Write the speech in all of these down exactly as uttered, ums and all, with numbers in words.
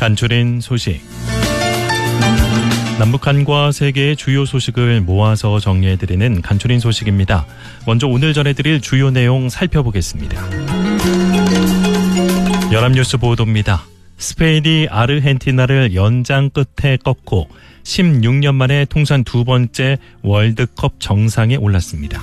간추린 소식. 남북한과 세계의 주요 소식을 모아서 정리해드리는 간추린 소식입니다. 먼저 오늘 전해드릴 주요 내용 살펴보겠습니다. 연합뉴스 보도입니다. 스페인이 아르헨티나를 연장 끝에 꺾고 십육 년 만에 통산 두 번째 월드컵 정상에 올랐습니다.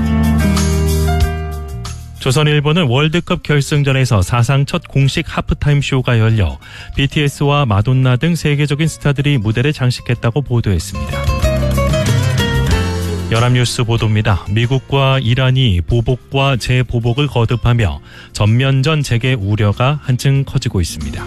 조선일보는 월드컵 결승전에서 사상 첫 공식 하프타임 쇼가 열려 비티에스와 마돈나 등 세계적인 스타들이 무대를 장식했다고 보도했습니다. 연합뉴스 보도입니다. 미국과 이란이 보복과 재보복을 거듭하며 전면전 재개 우려가 한층 커지고 있습니다.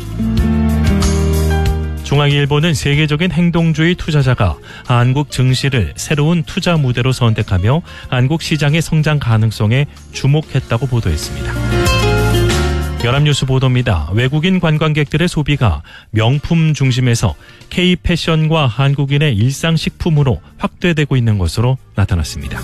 중앙일보는 세계적인 행동주의 투자자가 한국 증시를 새로운 투자 무대로 선택하며 한국 시장의 성장 가능성에 주목했다고 보도했습니다. 연합뉴스 보도입니다. 외국인 관광객들의 소비가 명품 중심에서 K-패션과 한국인의 일상식품으로 확대되고 있는 것으로 나타났습니다.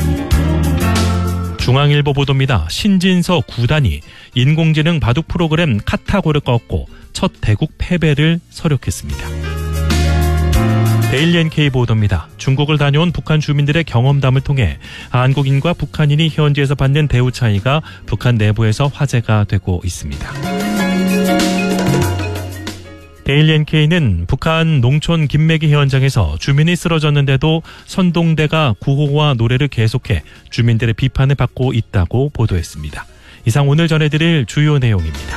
중앙일보 보도입니다. 신진서 구단이 인공지능 바둑 프로그램 카타고를 꺾고 첫 대국 패배를 서력했습니다. 데일리 엔케이 보도입니다. 중국을 다녀온 북한 주민들의 경험담을 통해 한국인과 북한인이 현지에서 받는 대우 차이가 북한 내부에서 화제가 되고 있습니다. 데일리 엔케이는 북한 농촌 김매기 현장에서 주민이 쓰러졌는데도 선동대가 구호와 노래를 계속해 주민들의 비판을 받고 있다고 보도했습니다. 이상 오늘 전해드릴 주요 내용입니다.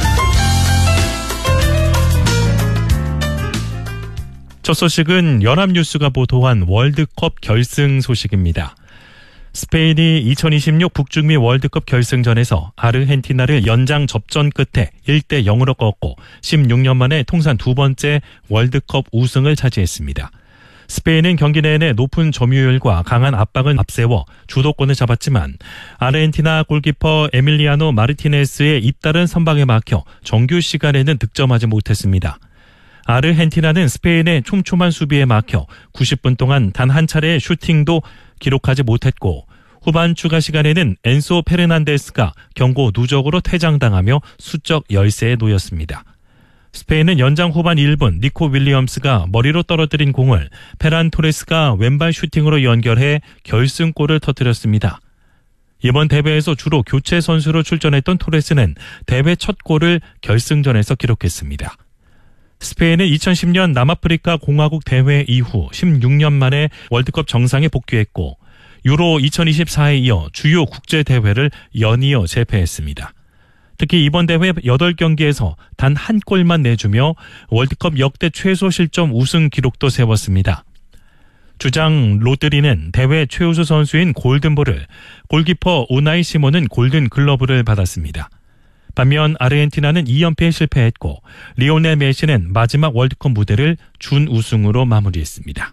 첫 소식은 연합뉴스가 보도한 월드컵 결승 소식입니다. 스페인이 이천이십육 북중미 월드컵 결승전에서 아르헨티나를 연장 접전 끝에 일 대 영으로 꺾고 십육 년 만에 통산 두 번째 월드컵 우승을 차지했습니다. 스페인은 경기 내내 높은 점유율과 강한 압박을 앞세워 주도권을 잡았지만 아르헨티나 골키퍼 에밀리아노 마르티네스의 잇따른 선방에 막혀 정규 시간에는 득점하지 못했습니다. 아르헨티나는 스페인의 촘촘한 수비에 막혀 구십 분 동안 단 한 차례의 슈팅도 기록하지 못했고 후반 추가 시간에는 엔소 페르난데스가 경고 누적으로 퇴장당하며 수적 열세에 놓였습니다. 스페인은 연장 후반 일 분 니코 윌리엄스가 머리로 떨어뜨린 공을 페란 토레스가 왼발 슈팅으로 연결해 결승골을 터뜨렸습니다. 이번 대회에서 주로 교체 선수로 출전했던 토레스는 대회 첫 골을 결승전에서 기록했습니다. 스페인은 이천십 년 남아프리카 공화국 대회 이후 십육 년 만에 월드컵 정상에 복귀했고 유로 이천이십사에 이어 주요 국제대회를 연이어 재패했습니다. 특히 이번 대회 여덟 경기에서 단 한 골만 내주며 월드컵 역대 최소 실점 우승 기록도 세웠습니다. 주장 로드리는 대회 최우수 선수인 골든볼을, 골키퍼 우나이 시몬은 골든 글러브를 받았습니다. 반면 아르헨티나는 이 연패에 실패했고 리오넬 메시는 마지막 월드컵 무대를 준우승으로 마무리했습니다.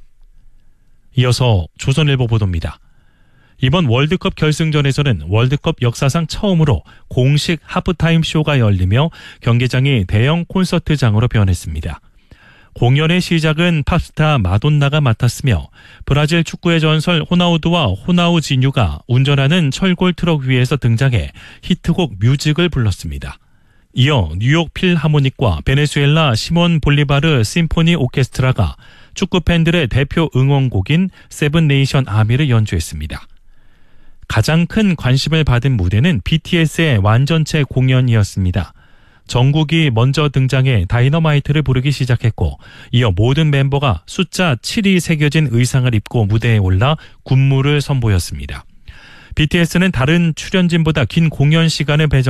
이어서 조선일보 보도입니다. 이번 월드컵 결승전에서는 월드컵 역사상 처음으로 공식 하프타임 쇼가 열리며 경기장이 대형 콘서트장으로 변했습니다. 공연의 시작은 팝스타 마돈나가 맡았으며 브라질 축구의 전설 호나우두와 호나우지뉴가 운전하는 철골 트럭 위에서 등장해 히트곡 뮤직을 불렀습니다. 이어 뉴욕 필하모닉과 베네수엘라 시몬 볼리바르 심포니 오케스트라가 축구 팬들의 대표 응원곡인 세븐 네이션 아미를 연주했습니다. 가장 큰 관심을 받은 무대는 비티에스의 완전체 공연이었습니다. 정국이 먼저 등장해 다이너마이트를 부르기 시작했고 이어 모든 멤버가 숫자 칠이 새겨진 의상을 입고 무대에 올라 군무를 선보였습니다. 비티에스는 다른 출연진보다 긴 공연 시간을 배정